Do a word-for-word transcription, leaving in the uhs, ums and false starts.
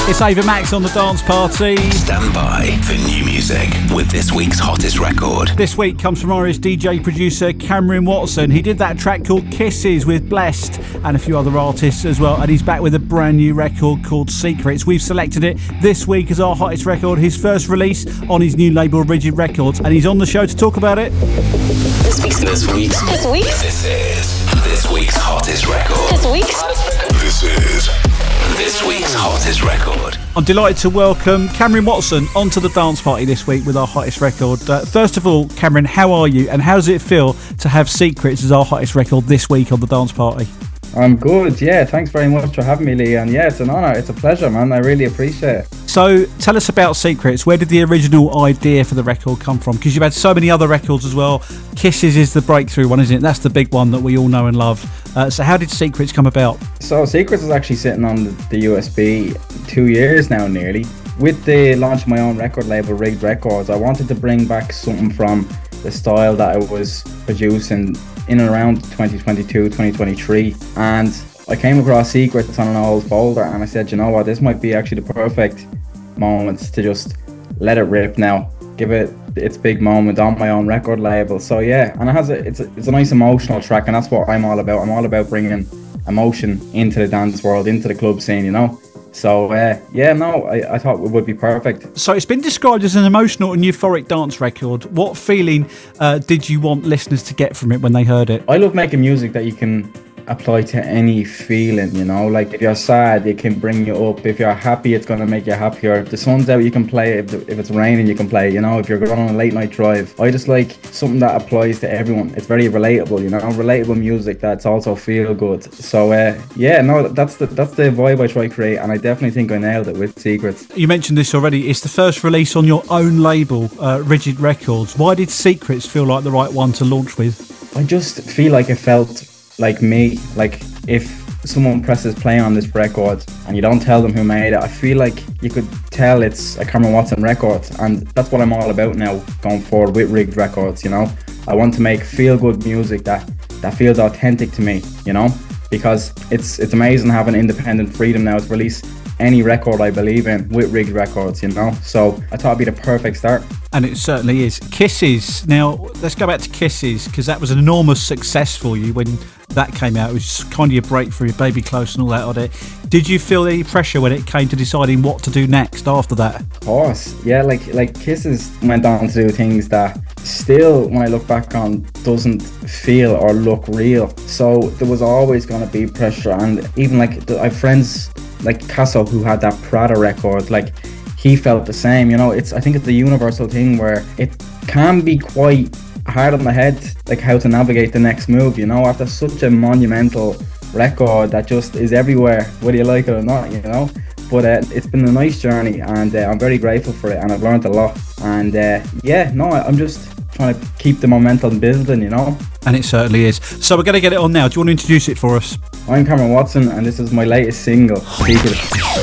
It's Ava Max on the Dance Party. Stand by for new music with this week's hottest record. This week comes from Irish D J producer Cameron Watson. He did that track called Kisses with Blessed and a few other artists as well, and he's back with a brand new record called Secrets. We've selected it this week as our hottest record, his first release on his new label Rigid Records, and he's on the show to talk about it. This week's this week's this week this is this week's hottest record. This week's This is this week's hottest record. I'm delighted to welcome Cameron Watson onto the Dance Party this week with our hottest record. Uh, first of all, Cameron, how are you, and how does it feel to have Secrets as our hottest record this week on the Dance Party? I'm good, yeah. Thanks very much for having me, Lee. And yeah, it's an honour. It's a pleasure, man. I really appreciate it. So tell us about Secrets. Where did the original idea for the record come from? Because you've had so many other records as well. Kisses is the breakthrough one, isn't it? That's the big one that we all know and love. Uh, so how did Secrets come about? So Secrets is actually sitting on the, the U S B two years now, nearly. With the launch of my own record label, Rigged Records, I wanted to bring back something from the style that I was producing in and around twenty twenty-two, twenty twenty-three, and I came across Secrets on an old folder, and I said, you know what, this might be actually the perfect moment to just let it rip now, give it its big moment on my own record label. So yeah, and it has a it's a, it's a nice emotional track, and that's what I'm all about. I'm all about bringing emotion into the dance world, into the club scene, you know. So uh, yeah, no, I, I thought it would be perfect. So it's been described as an emotional and euphoric dance record. What feeling uh, did you want listeners to get from it when they heard it? I love making music that you can apply to any feeling, you know, like if you're sad, it can bring you up. If you're happy, it's going to make you happier. If the sun's out, you can play. If, the, if it's raining, you can play, you know. If you're going on a late night drive, I just like something that applies to everyone. It's very relatable, you know, relatable music that's also feel good. So uh, yeah, no, that's the that's the vibe I try to create, and I definitely think I nailed it with Secrets. You mentioned this already. It's the first release on your own label, uh, Rigid Records. Why did Secrets feel like the right one to launch with? I just feel like it felt like me. Like if someone presses play on this record and you don't tell them who made it, I feel like you could tell it's a Cameron Watson record, and that's what I'm all about now going forward with Rigged Records, you know. I want to make feel good music that that feels authentic to me, you know, because it's it's amazing having independent freedom now to release any record I believe in with Rigged Records, you know. So I thought it'd be the perfect start. And it certainly is. Kisses. Now, let's go back to Kisses, because that was an enormous success for you when that came out. It was kind of your breakthrough, your Baby Close and all that on it. Did you feel any pressure when it came to deciding what to do next after that? Of course. Yeah, like like Kisses went on to do things that still, when I look back on, doesn't feel or look real. So there was always going to be pressure. And even like, I have friends like Casso who had that Prada record, like he felt the same, you know. It's I think it's a universal thing where it can be quite hard on the head, like how to navigate the next move, you know, after such a monumental record that just is everywhere, whether you like it or not, you know. But uh, it's been a nice journey, and uh, I'm very grateful for it, and I've learned a lot. And uh, yeah, no, I'm just trying to keep the momentum building, you know. And it certainly is. So we're going to get it on now. Do you want to introduce it for us? I'm Cameron Watson, and this is my latest single, Secrets.